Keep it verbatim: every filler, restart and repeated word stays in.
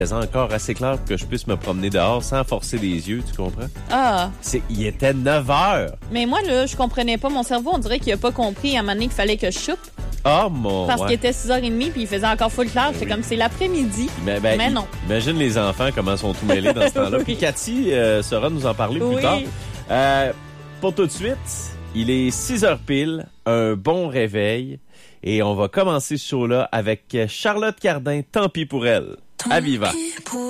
faisait encore assez clair pour que je puisse me promener dehors sans forcer les yeux, tu comprends? Ah. C'est, il était neuf heures. Mais moi, là, je comprenais pas. Mon cerveau, on dirait qu'il a pas compris à un moment donné qu'il fallait que je soupe. Ah, mon... Parce ouais. qu'il était six heures trente puis il faisait encore full clair. C'est oui. comme c'est l'après-midi. Mais, ben, Mais non. Imagine les enfants, comment sont tout mêlés dans ce temps-là. Oui. Puis Cathy euh, saura nous en parler Oui. plus tard. Euh, pour tout de suite, il est six heures pile, un bon réveil. Et on va commencer ce show-là avec Charlotte Cardin, Tant pis pour elle. À Viva.